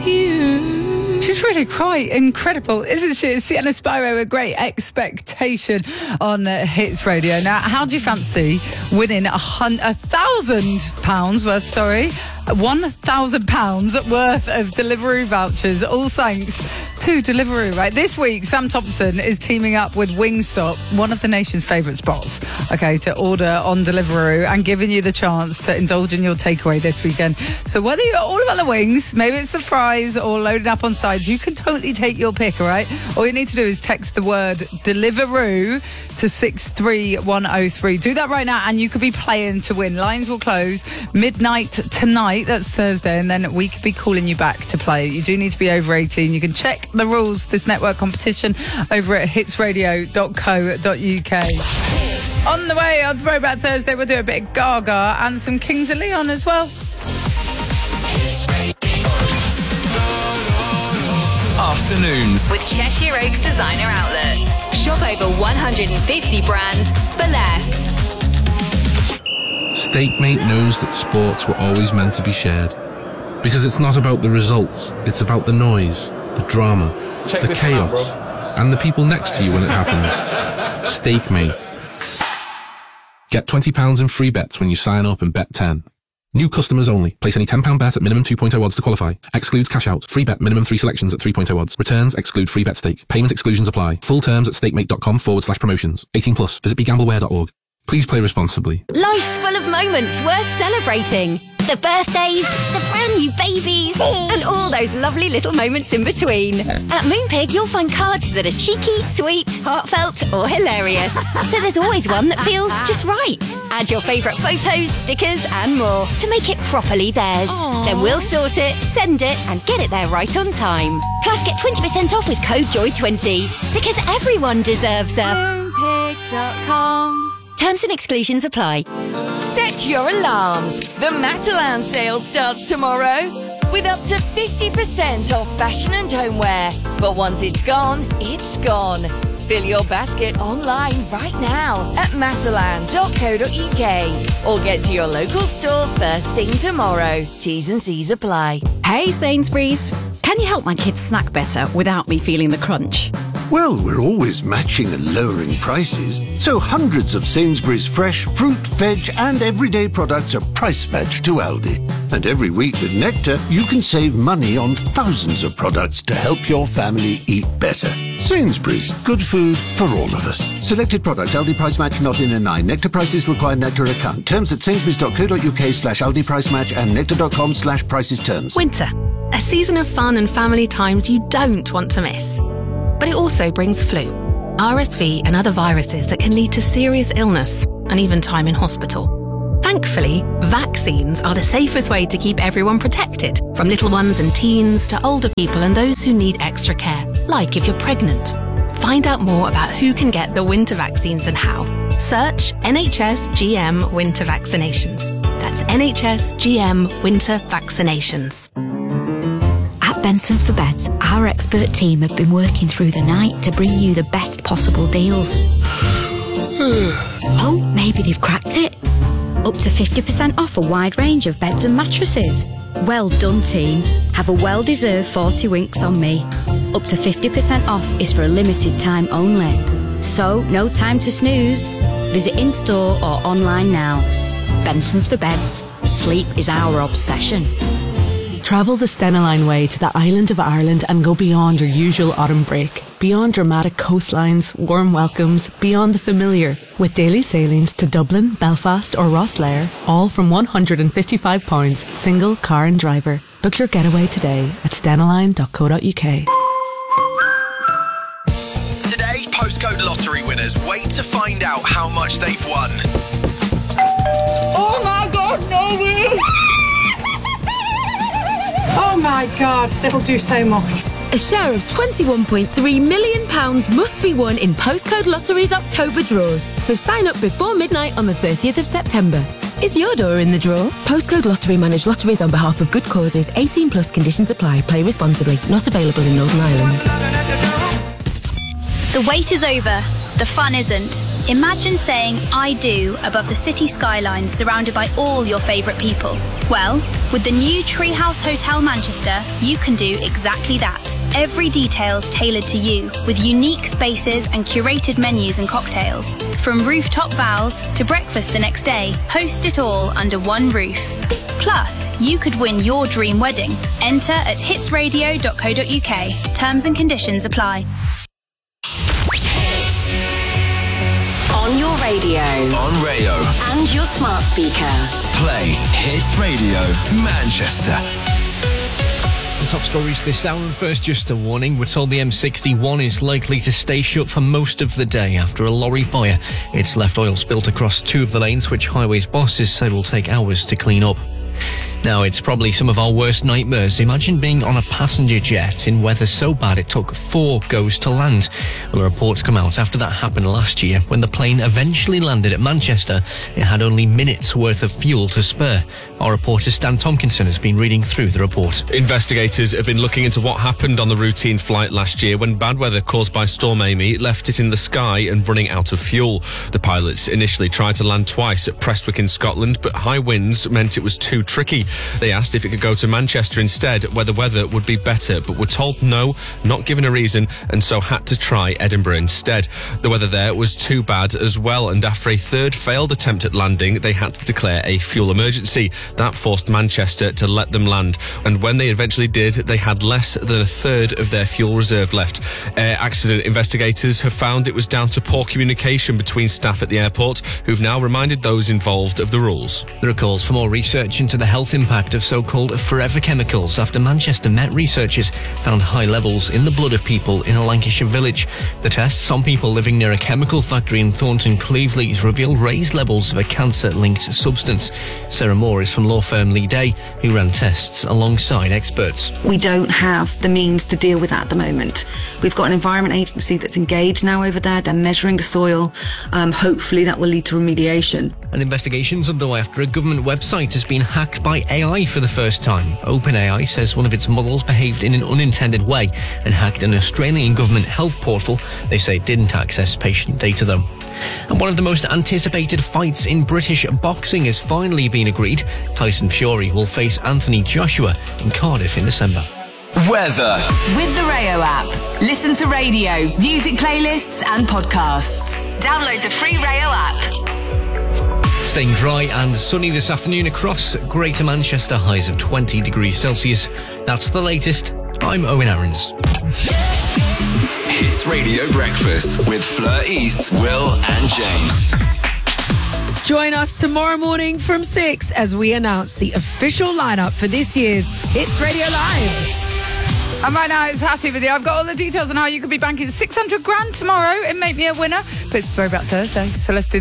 you. She's really quite incredible, isn't she? It's Sienna Spiro with Great Expectation on Hits Radio. Now, how do you fancy winning £1,000 worth, £1,000 worth of Deliveroo vouchers, all thanks to Deliveroo, right? This week, Sam Thompson is teaming up with Wingstop, one of the nation's favourite spots, okay, to order on Deliveroo and giving you the chance to indulge in your takeaway this weekend. So whether you're all about the wings, maybe it's the fries or loaded up on sides, you can totally take your pick, all right? All you need to do is text the word Deliveroo to 63103. Do that right now and you could be playing to win. Lines will close midnight tonight. That's Thursday, and then we could be calling you back to play. You do need to be over 18. You can check the rules, this network competition, over at hitsradio.co.uk. On the way on Throwback Thursday, we'll do a bit of Gaga and some Kings of Leon as well. Afternoons with Cheshire Oaks Designer Outlets. Shop over 150 brands for less. Stakemate knows that sports were always meant to be shared. Because it's not about the results, it's about the noise, the drama, the chaos, and the people next to you when it happens. Stakemate. Get £20 in free bets when you sign up and bet 10. New customers only. Place any £10 bet at minimum 2.0 odds to qualify. Excludes cash out. Free bet minimum 3 selections at 3.0 odds. Returns exclude free bet stake. Payment exclusions apply. Full terms at stakemate.com/promotions. 18 plus. Visit begambleware.org. Please play responsibly. Life's full of moments worth celebrating. The birthdays, the brand new babies, and all those lovely little moments in between. At Moonpig, you'll find cards that are cheeky, sweet, heartfelt, or hilarious. So there's always one that feels just right. Add your favourite photos, stickers, and more to make it properly theirs. Aww. Then we'll sort it, send it, and get it there right on time. Plus, get 20% off with code JOY20. Because everyone deserves a Moonpig.com. Terms and exclusions apply. Set your alarms. The Matalan sale starts tomorrow with up to 50% off fashion and homeware. But once it's gone, it's gone. Fill your basket online right now at matalan.co.uk or get to your local store first thing tomorrow. T's and C's apply. Hey Sainsbury's, can you help my kids snack better without me feeling the crunch? Well, we're always matching and lowering prices, so hundreds of Sainsbury's fresh fruit, veg and everyday products are price matched to Aldi. And every week with Nectar, you can save money on thousands of products to help your family eat better. Sainsbury's, good food for all of us. Selected products, Aldi price match not in a 9. Nectar prices require Nectar account. Terms at sainsbury's.co.uk/Aldi price match and nectar.com/prices terms. Winter, a season of fun and family times you don't want to miss. But it also brings flu, RSV and other viruses that can lead to serious illness and even time in hospital. Thankfully, vaccines are the safest way to keep everyone protected, from little ones and teens to older people and those who need extra care, like if you're pregnant. Find out more about who can get the winter vaccines and how. Search NHS GM Winter Vaccinations. That's NHS GM Winter Vaccinations. At Benson's for Beds, our expert team have been working through the night to bring you the best possible deals. Oh, maybe they've cracked it. Up to 50% off a wide range of beds and mattresses. Well done, team. Have a well-deserved 40 winks on me. Up to 50% off is for a limited time only. So, no time to snooze. Visit in-store or online now. Benson's for Beds. Sleep is our obsession. Travel the Stena Line way to the island of Ireland and go beyond your usual autumn break. Beyond dramatic coastlines, warm welcomes, beyond the familiar. With daily sailings to Dublin, Belfast or Rosslare, all from £155, single, car and driver. Book your getaway today at stenaline.co.uk. Today, postcode lottery winners wait to find out how much they've won. Oh my God, no! Oh my God, that'll do so much. A share of £21.3 million must be won in Postcode Lottery's October draws. So sign up before midnight on the 30th of September. Is your door in the draw? Postcode Lottery manage lotteries on behalf of good causes. 18 plus conditions apply. Play responsibly. Not available in Northern Ireland. The wait is over. The fun isn't. Imagine saying I do above the city skyline surrounded by all your favourite people. Well, with the new Treehouse Hotel Manchester, you can do exactly that. Every detail's tailored to you, with unique spaces and curated menus and cocktails. From rooftop vows to breakfast the next day, host it all under one roof. Plus, you could win your dream wedding. Enter at hitsradio.co.uk. Terms and conditions apply. On your radio. On Rayo. And your smart speaker. Play Hits Radio Manchester. The top stories this hour, and first just a warning. We're told the M61 is likely to stay shut for most of the day after a lorry fire. It's left oil spilt across two of the lanes, which Highways bosses said will take hours to clean up. Now, it's probably some of our worst nightmares. Imagine being on a passenger jet in weather so bad it took 4 goes to land. Well, the reports come out after that happened last year. When the plane eventually landed at Manchester, it had only minutes worth of fuel to spare. Our reporter Stan Tompkinson has been reading through the report. Investigators have been looking into what happened on the routine flight last year when bad weather caused by Storm Amy left it in the sky and running out of fuel. The pilots initially tried to land twice at Prestwick in Scotland, but high winds meant it was too tricky. They asked if it could go to Manchester instead, where the weather would be better, but were told no, not given a reason, and so had to try Edinburgh instead. The weather there was too bad as well, and after a third failed attempt at landing, they had to declare a fuel emergency. That forced Manchester to let them land, and when they eventually did, they had less than a third of their fuel reserve left. Air accident investigators have found it was down to poor communication between staff at the airport, who've now reminded those involved of the rules. There are calls for more research into the health impact of so-called forever chemicals after Manchester Met researchers found high levels in the blood of people in a Lancashire village. The tests on people living near a chemical factory in Thornton Cleveleys revealed raised levels of a cancer-linked substance. Sarah Moore is from law firm Lee Day, who ran tests alongside experts. We don't have the means to deal with that at the moment. We've got an environment agency that's engaged now over there. They're measuring the soil. Hopefully that will lead to remediation. An investigation's underway after a government website has been hacked by AI for the first time. OpenAI says one of its models behaved in an unintended way and hacked an Australian government health portal. They say it didn't access patient data though. And one of the most anticipated fights in British boxing has finally been agreed. Tyson Fury will face Anthony Joshua in Cardiff in December. Weather. With the Rayo app. Listen to radio, music playlists and podcasts. Download the free Rayo app. Staying dry and sunny this afternoon across Greater Manchester, highs of 20 degrees Celsius. That's the latest. I'm Owen Aarons. Hits Radio Breakfast with Fleur East, Will and James. Join us tomorrow morning from 6 as we announce the official lineup for this year's Hits Radio Live. And right now it's Hattie with you. I've got all the details on how you could be banking 600 grand tomorrow and make me a winner. But it's Throwback Thursday, so let's do